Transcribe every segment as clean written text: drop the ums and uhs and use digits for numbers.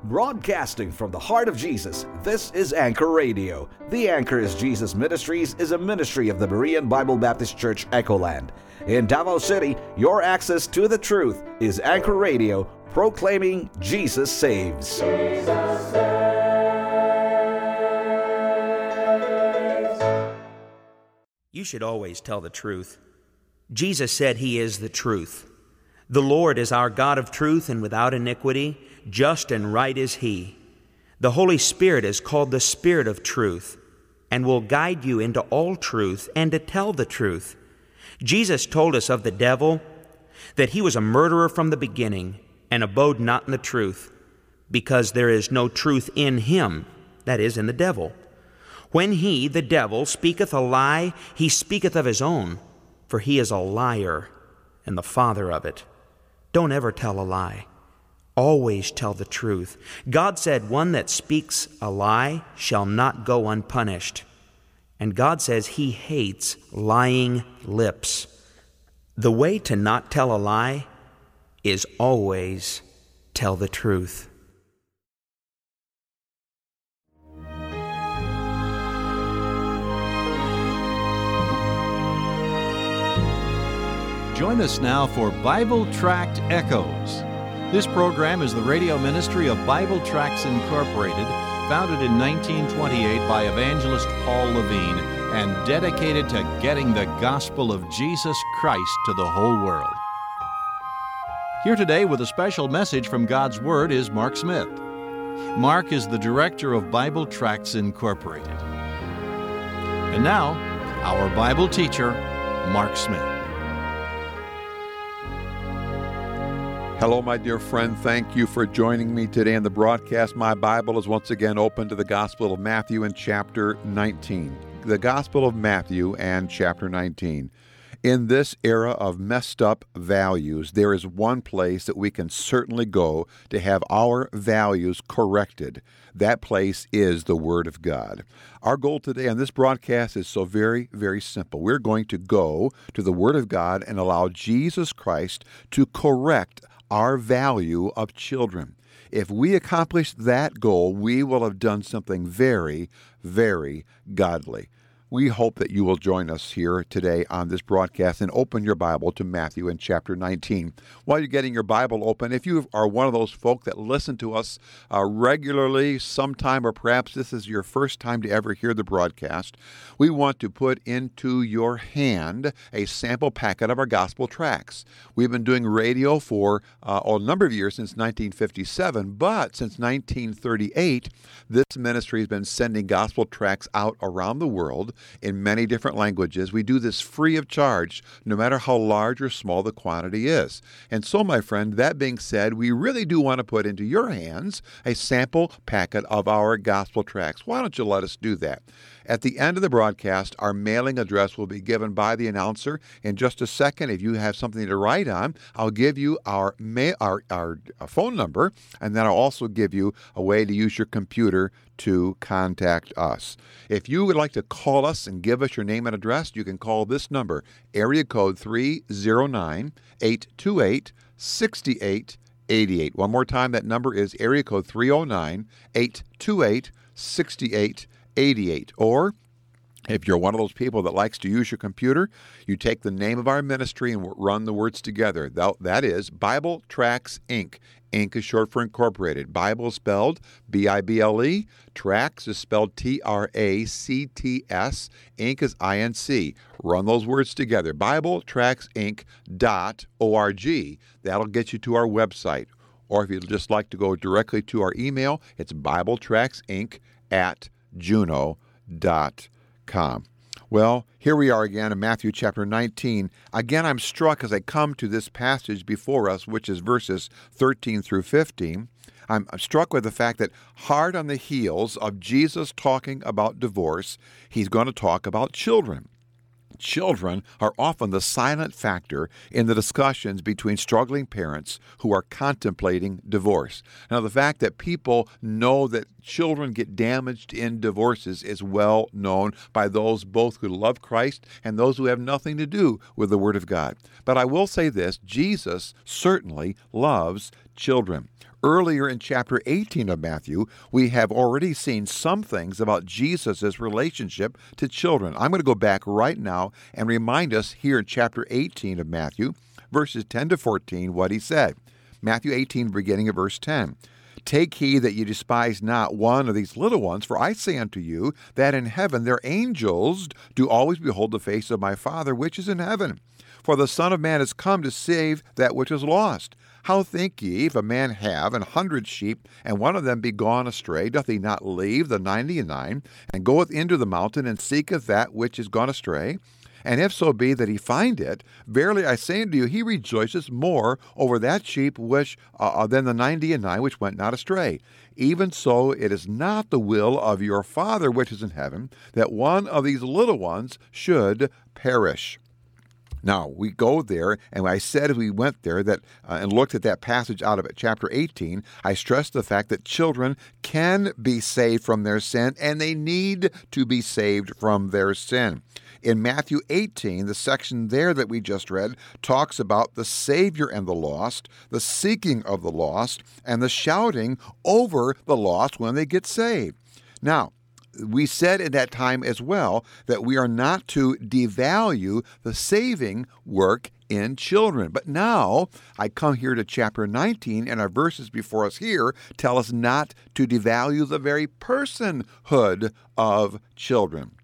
Broadcasting from the heart of Jesus, this is Anchor Radio. The Anchor is Jesus Ministries is a ministry of the Berean Bible Baptist Church, Echoland. In Davao City, your access to the truth is Anchor Radio, proclaiming Jesus saves. Jesus saves. You should always tell the truth. Jesus said He is the truth. The Lord is our God of truth and without iniquity. Just and right is He. The Holy Spirit is called the Spirit of truth and will guide you into all truth and to tell the truth. Jesus told us of the devil that he was a murderer from the beginning and abode not in the truth, because there is no truth in him, that is, in the devil. When he, the devil, speaketh a lie, he speaketh of his own, for he is a liar and the father of it. Don't ever tell a lie. Always tell the truth. God said one that speaks a lie shall not go unpunished. And God says He hates lying lips. The way to not tell a lie is always tell the truth. Join us now for Bible Tract Echoes. This program is the radio ministry of Bible Tracts Incorporated, founded in 1928 by evangelist Paul Levine and dedicated to getting the gospel of Jesus Christ to the whole world. Here today with a special message from God's Word is Mark Smith. Mark is the director of Bible Tracts Incorporated. And now, our Bible teacher, Mark Smith. Hello, my dear friend. Thank you for joining me today in the broadcast. My Bible is once again open to the Gospel of Matthew in chapter 19. The Gospel of Matthew and chapter 19. In this era of messed up values, there is one place that we can certainly go to have our values corrected. That place is the Word of God. Our goal today on this broadcast is so very, very simple. We're going to go to the Word of God and allow Jesus Christ to correct our value of children. If we accomplish that goal, we will have done something very, very godly. We hope that you will join us here today on this broadcast and open your Bible to Matthew in chapter 19. While you're getting your Bible open, if you are one of those folk that listen to us regularly, sometime, or perhaps this is your first time to ever hear the broadcast, we want to put into your hand a sample packet of our gospel tracts. We've been doing radio for a number of years, since 1957, but since 1938, this ministry has been sending gospel tracts out around the world in many different languages. We do this free of charge, no matter how large or small the quantity is. And so, my friend, that being said, we really do want to put into your hands a sample packet of our gospel tracts. Why don't you let us do that? At the end of the broadcast, our mailing address will be given by the announcer. In just a second, if you have something to write on, I'll give you our phone number, and then I'll also give you a way to use your computer to contact us. If you would like to call us and give us your name and address, you can call this number, area code 309-828-6888. One more time, that number is area code 309-828-6888. Or if you're one of those people that likes to use your computer, you take the name of our ministry and run the words together. That is Bible Tracts, Inc. Inc. is short for Incorporated. Bible is spelled B-I-B-L-E. Tracts is spelled T-R-A-C-T-S. Inc. is I-N-C. Run those words together. BibleTractsInc.org. That'll get you to our website. Or if you'd just like to go directly to our email, it's BibleTractsInc@juno.com. Well, here we are again in Matthew chapter 19. Again, I'm struck as I come to this passage before us, which is verses 13 through 15. I'm struck with the fact that hard on the heels of Jesus talking about divorce, he's going to talk about children. Children are often the silent factor in the discussions between struggling parents who are contemplating divorce. Now, the fact that people know that children get damaged in divorces is well known by those both who love Christ and those who have nothing to do with the Word of God. But I will say this, Jesus certainly loves children. Earlier in chapter 18 of Matthew, we have already seen some things about Jesus' relationship to children. I'm going to go back right now and remind us here in chapter 18 of Matthew, verses 10 to 14, what he said. Matthew 18, beginning at verse 10. Take heed that you despise not one of these little ones, for I say unto you that in heaven their angels do always behold the face of my Father which is in heaven. For the Son of Man is come to save that which is lost. How think ye, if a man have 100 sheep, and one of them be gone astray, doth he not leave the 99, and goeth into the mountain, and seeketh that which is gone astray? And if so be that he find it, verily I say unto you, he rejoices more over that sheep which than the 99 which went not astray. Even so it is not the will of your Father which is in heaven, that one of these little ones should perish. Now, we go there, and I said as we went there that and looked at that passage out of chapter 18, I stressed the fact that children can be saved from their sin, and they need to be saved from their sin. In Matthew 18, the section there that we just read talks about the Savior and the lost, the seeking of the lost, and the shouting over the lost when they get saved. Now, we said at that time as well that we are not to devalue the saving work in children. But now I come here to chapter 19, and our verses before us here tell us not to devalue the very personhood of children.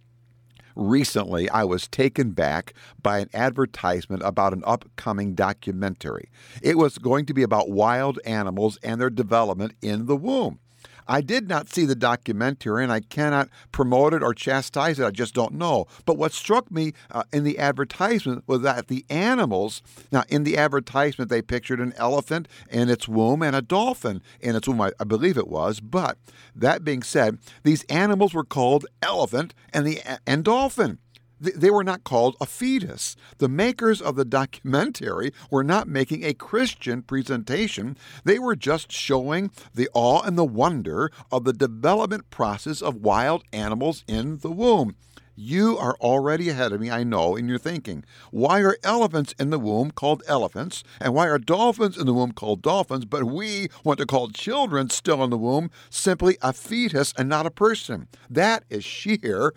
Recently, I was taken back by an advertisement about an upcoming documentary. It was going to be about wild animals and their development in the womb. I did not see the documentary, and I cannot promote it or chastise it. I just don't know. But what struck me in the advertisement was that the animals, now in the advertisement they pictured an elephant in its womb and a dolphin in its womb, I believe it was. But that being said, these animals were called elephant and dolphin. They were not called a fetus. The makers of the documentary were not making a Christian presentation. They were just showing the awe and the wonder of the development process of wild animals in the womb. You are already ahead of me, I know, in your thinking. Why are elephants in the womb called elephants? And why are dolphins in the womb called dolphins? But we want to call children still in the womb simply a fetus and not a person. That is sheer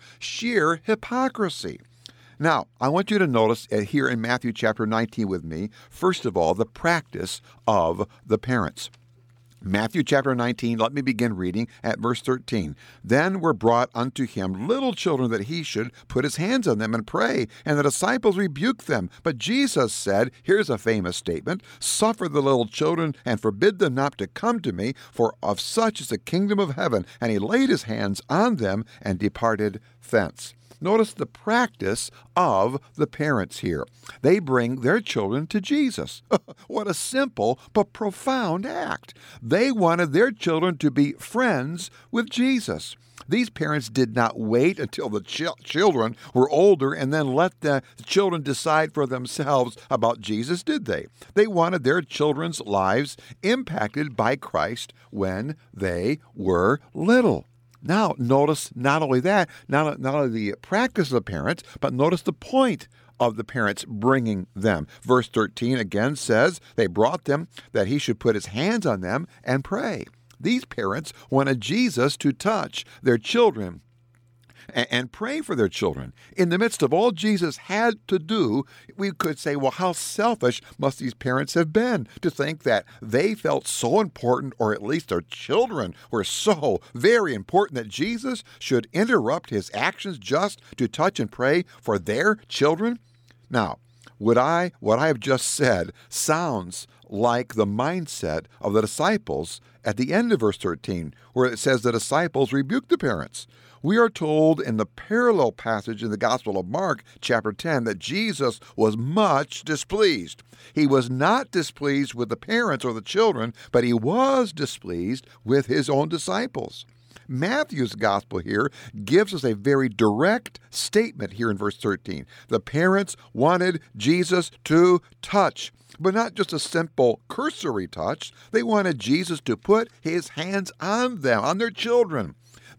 hypocrisy. Now, I want you to notice here in Matthew chapter 19 with me, first of all, the practice of the parents. Matthew chapter 19, let me begin reading at verse 13. Then were brought unto him little children that he should put his hands on them and pray, and the disciples rebuked them. But Jesus said, here's a famous statement, suffer the little children and forbid them not to come to me, for of such is the kingdom of heaven. And he laid his hands on them and departed thence. Notice the practice of the parents here. They bring their children to Jesus. What a simple but profound act. They wanted their children to be friends with Jesus. These parents did not wait until the children were older and then let the children decide for themselves about Jesus, did they? They wanted their children's lives impacted by Christ when they were little. Now, notice not only that, not only the practice of the parents, but notice the point of the parents bringing them. Verse 13 again says, they brought them that he should put his hands on them and pray. These parents wanted Jesus to touch their children and pray for their children. In the midst of all Jesus had to do, we could say, well, how selfish must these parents have been to think that they felt so important, or at least their children were so very important, that Jesus should interrupt his actions just to touch and pray for their children? Now, what I have just said sounds like the mindset of the disciples at the end of verse 13, where it says the disciples rebuked the parents. We are told in the parallel passage in the Gospel of Mark, chapter 10, that Jesus was much displeased. He was not displeased with the parents or the children, but he was displeased with his own disciples. Matthew's gospel here gives us a very direct statement here in verse 13. The parents wanted Jesus to touch, but not just a simple cursory touch. They wanted Jesus to put his hands on them, on their children.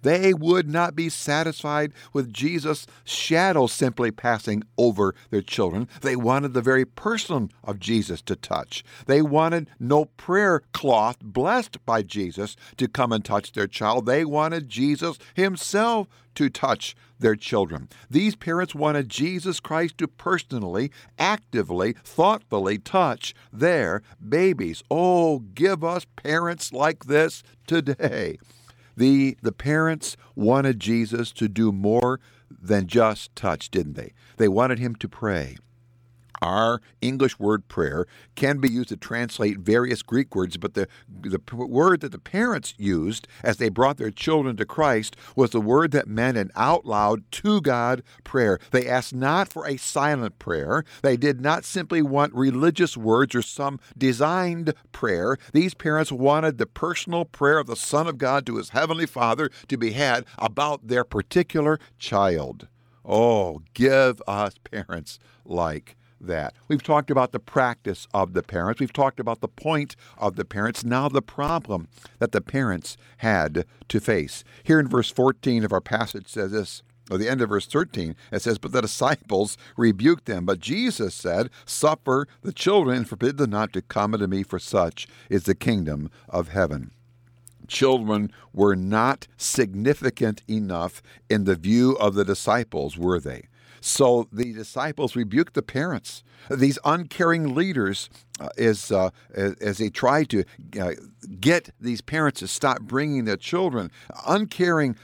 They would not be satisfied with Jesus' shadow simply passing over their children. They wanted the very person of Jesus to touch. They wanted no prayer cloth blessed by Jesus to come and touch their child. They wanted Jesus himself to touch their children. These parents wanted Jesus Christ to personally, actively, thoughtfully touch their babies. Oh, give us parents like this today. The parents wanted Jesus to do more than just touch, didn't they? They wanted him to pray. Our English word prayer can be used to translate various Greek words, but the word that the parents used as they brought their children to Christ was the word that meant an out loud to God prayer. They asked not for a silent prayer. They did not simply want religious words or some designed prayer. These parents wanted the personal prayer of the Son of God to his heavenly Father to be had about their particular child. Oh, give us parents like that. We've talked about the practice of the parents. We've talked about the point of the parents. Now the problem that the parents had to face. Here in verse 14 of our passage says this, or the end of verse 13, it says, "But the disciples rebuked them. But Jesus said, Suffer the children and forbid them not to come unto me, for such is the kingdom of heaven." Children were not significant enough in the view of the disciples, were they? So the disciples rebuked the parents, these uncaring leaders, as they tried to get these parents to stop bringing their children. Uncaring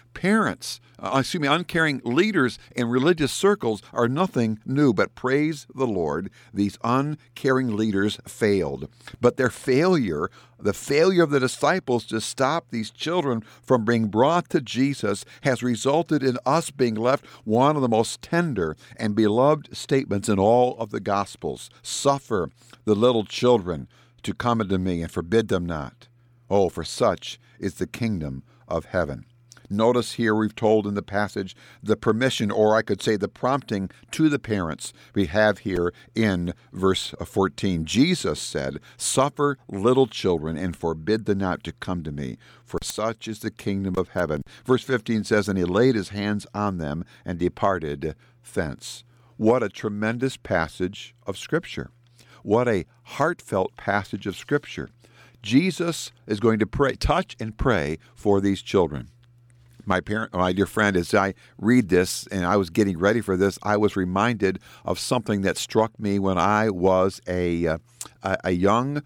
leaders in religious circles are nothing new, but praise the Lord, these uncaring leaders failed. But their failure, the failure of the disciples to stop these children from being brought to Jesus, has resulted in us being left one of the most tender and beloved statements in all of the Gospels. Suffer the little children to come unto me and forbid them not. Oh, for such is the kingdom of heaven. Notice here we've told in the passage the permission, or I could say the prompting to the parents we have here in verse 14. Jesus said, Suffer little children and forbid them not to come to me, for such is the kingdom of heaven. Verse 15 says, And he laid his hands on them and departed thence. What a tremendous passage of Scripture. What a heartfelt passage of Scripture. Jesus is going to pray, touch and pray for these children. My dear friend, as I read this and I was getting ready for this, I was reminded of something that struck me when I was a young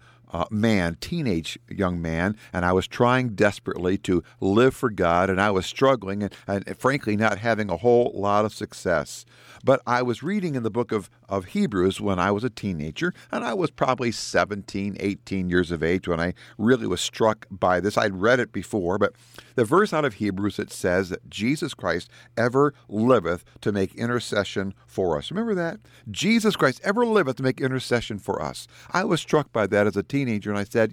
teenage young man, and I was trying desperately to live for God, and I was struggling and frankly not having a whole lot of success. But I was reading in the book of Hebrews when I was a teenager, and I was probably 17, 18 years of age when I really was struck by this. I'd read it before, but the verse out of Hebrews, it says that Jesus Christ ever liveth to make intercession for us. Remember that? Jesus Christ ever liveth to make intercession for us. I was struck by that as a teenager, and I said,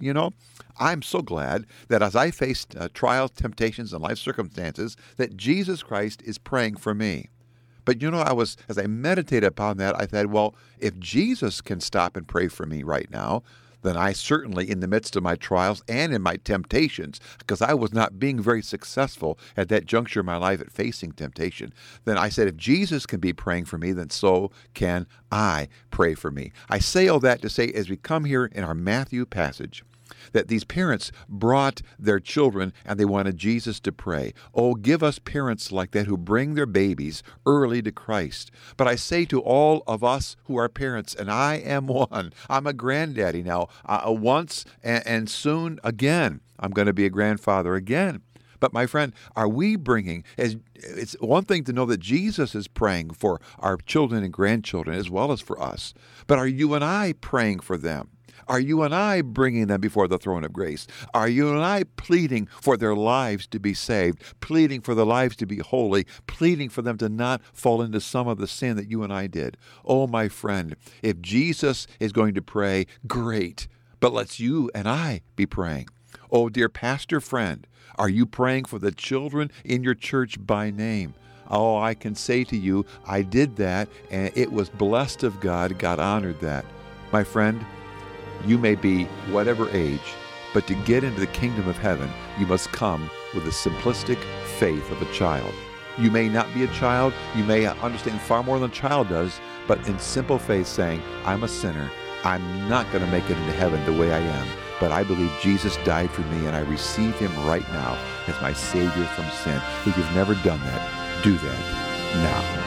I'm so glad that as I faced trials, temptations, and life circumstances, that Jesus Christ is praying for me. But as I meditated upon that, I thought, well, if Jesus can stop and pray for me right now, then I certainly, in the midst of my trials and in my temptations, because I was not being very successful at that juncture of my life at facing temptation, then I said, if Jesus can be praying for me, then so can I pray for me. I say all that to say, as we come here in our Matthew passage, that these parents brought their children and they wanted Jesus to pray. Oh, give us parents like that who bring their babies early to Christ. But I say to all of us who are parents, and I am one, I'm a granddaddy now, once and soon again, I'm going to be a grandfather again. But my friend, are we bringing, it's one thing to know that Jesus is praying for our children and grandchildren as well as for us, but are you and I praying for them? Are you and I bringing them before the throne of grace? Are you and I pleading for their lives to be saved, pleading for their lives to be holy, pleading for them to not fall into some of the sin that you and I did? Oh, my friend, if Jesus is going to pray, great, but let's you and I be praying. Oh, dear pastor friend, are you praying for the children in your church by name? Oh, I can say to you, I did that, and it was blessed of God. God honored that. My friend, you may be whatever age, But to get into the kingdom of heaven, you must come with the simplistic faith of a child. You may not be a child, you may understand far more than a child does, but in simple faith saying, I'm a sinner, I'm not going to make it into heaven the way I am, but I believe Jesus died for me and I receive him right now as my Savior from sin. If you've never done that, do that now.